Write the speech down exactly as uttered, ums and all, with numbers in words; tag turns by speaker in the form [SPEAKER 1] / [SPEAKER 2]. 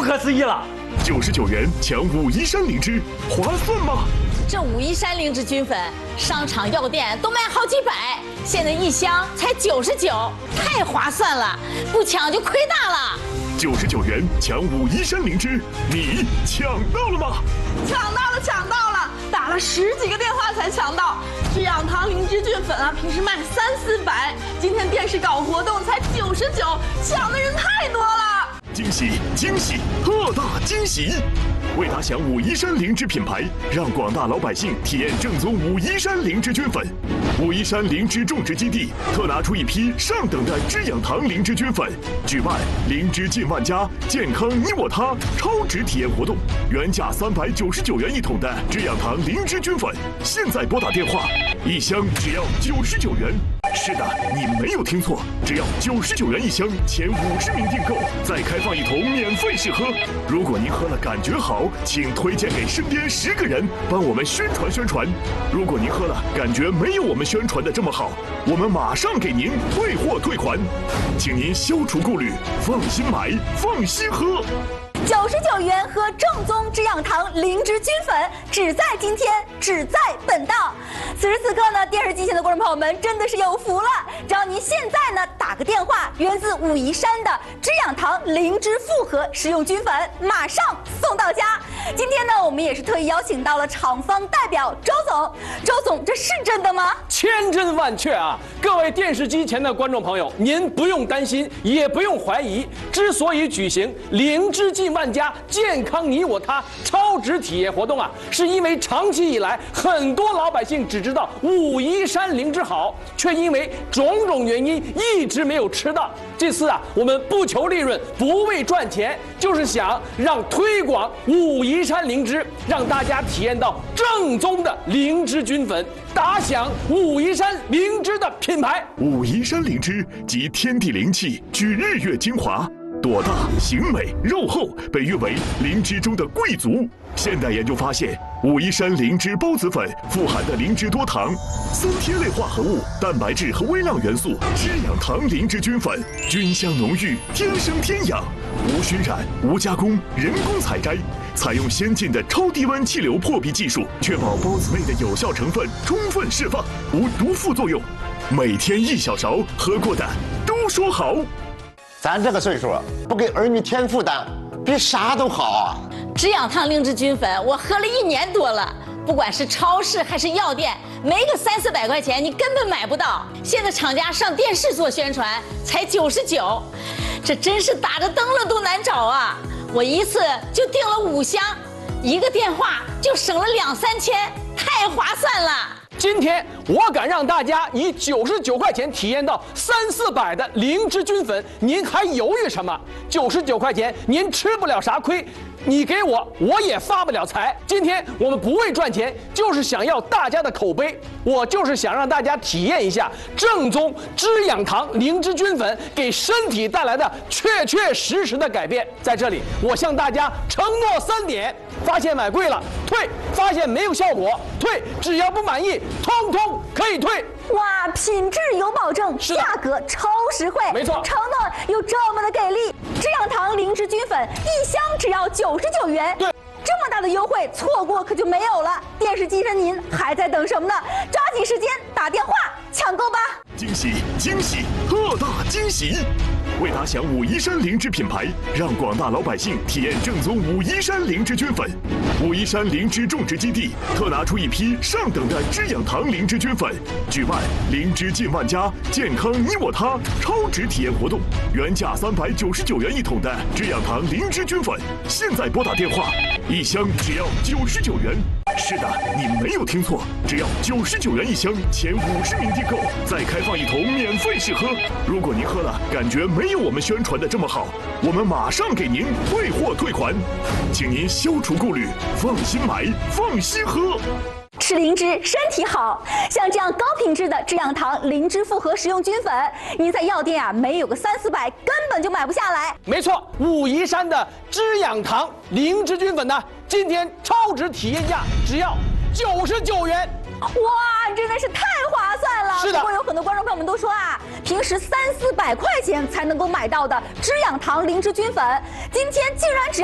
[SPEAKER 1] 可思议了！
[SPEAKER 2] 九十九元抢武夷山灵芝，划算吗？
[SPEAKER 3] 这武夷山灵芝菌粉，商场药店都卖好几百，现在一箱才九十九，太划算了，不抢就亏大了。
[SPEAKER 2] 九十九元抢武夷山灵芝，你抢到了吗？
[SPEAKER 4] 抢到了，抢到了！打了十几个电话才抢到。制氧堂灵芝菌粉啊，平时卖三四百，今天电视搞活动才九十九，抢的人太多了。
[SPEAKER 2] 惊喜惊喜，特大惊喜！为打响武夷山灵芝品牌，让广大老百姓体验正宗武夷山灵芝菌粉。武夷山灵芝种植基地特拿出一批上等的制氧堂灵芝菌粉，举办灵芝进万家，健康你我他超值体验活动。原价三百九十九元一桶的制氧堂灵芝菌粉，现在拨打电话，一箱只要九十九元。是的，你没有听错，只要九十九元一箱，前五十名订购再开放一桶免费试喝。如果您喝了感觉好，请推荐给身边十个人，帮我们宣传宣传。如果您喝了感觉没有我们宣传的这么好，我们马上给您退货退款，请您消除顾虑，放心买，放心喝。
[SPEAKER 5] 九十九元喝正宗制氧堂灵芝菌粉，只在今天，只在本档。此时此刻呢，电视机前的观众朋友们真的是有福了，只要您现在呢打个电话，源自武夷山的制氧堂灵芝复合食用菌粉，马上送到家。今天呢，我们也是特意邀请到了厂方代表周总。周总，这是真的吗？
[SPEAKER 1] 千真万确啊！各位电视机前的观众朋友，您不用担心，也不用怀疑。之所以举行灵芝进万家，健康你我他超值体验活动啊，是因为长期以来，很多老百姓只知道武夷山灵芝好，却因为种种原因一直没有吃到。这次啊，我们不求利润，不为赚钱，就是想让推广武夷山灵芝，让大家体验到正宗的灵芝菌粉，打响武夷山灵芝的品牌。
[SPEAKER 2] 武夷山灵芝集天地灵气，聚日月精华。朵大形美肉厚，被誉为灵芝中的贵族。现代研究发现，武夷山灵芝孢子粉富含的灵芝多糖、三萜类化合物、蛋白质和微量元素，制氧堂灵芝菌粉菌香浓郁，天生天养，无熏染、无加工、人工采摘，采用先进的超低温气流破壁技术，确保孢子内的有效成分充分释放，无毒副作用。每天一小勺，喝过的都说好。
[SPEAKER 6] 咱这个岁数，不给儿女添负担，比啥都好啊！
[SPEAKER 3] 制氧堂灵芝菌粉，我喝了一年多了，不管是超市还是药店，没个三四百块钱你根本买不到。现在厂家上电视做宣传，才九十九，这真是打着灯笼都难找啊！我一次就订了五箱，一个电话就省了两三千，太划算了。
[SPEAKER 1] 今天我敢让大家以九十九块钱体验到三四百的灵芝菌粉，您还犹豫什么？九十九块钱您吃不了啥亏，你给我我也发不了财。今天我们不为赚钱，就是想要大家的口碑，我就是想让大家体验一下正宗制氧堂灵芝菌粉给身体带来的确确实实的改变。在这里，我向大家承诺三点：发现买贵了退，发现没有效果退，只要不满意，通通可以退。
[SPEAKER 5] 哇，品质有保证，价格超实惠，
[SPEAKER 1] 没错，
[SPEAKER 5] 承诺又这么的给力。制氧堂灵芝菌粉一箱只要九十九元，
[SPEAKER 1] 对，
[SPEAKER 5] 这么大的优惠，错过可就没有了。电视机上您还在等什么呢？抓紧时间打电话抢购吧！
[SPEAKER 2] 惊喜惊喜，特大惊喜！为打响武夷山灵芝品牌，让广大老百姓体验正宗武夷山灵芝菌粉，武夷山灵芝种植基地特拿出一批上等的制氧堂灵芝菌粉，举办灵芝进万家，健康你我他超值体验活动。原价三百九十九元一桶的制氧堂灵芝菌粉，现在拨打电话，一箱只要九十九元。是的，你没有听错，只要九十九元一箱，前五十名订购再开放一桶免费试喝。如果您喝了感觉没有我们宣传的这么好，我们马上给您退货退款，请您消除顾虑，放心买，放心喝。
[SPEAKER 5] 吃灵芝身体好，像这样高品质的制氧堂灵芝复合食用菌粉，您在药店啊没有个三四百根本就买不下来。
[SPEAKER 1] 没错，武夷山的制氧堂灵芝菌粉呢，今天超值体验价只要九十九元。
[SPEAKER 5] 哇，真的是太划算了！
[SPEAKER 1] 是的。
[SPEAKER 5] 不过有很多观众朋友们都说啊，平时三四百块钱才能够买到的制氧堂灵芝菌粉，今天竟然只要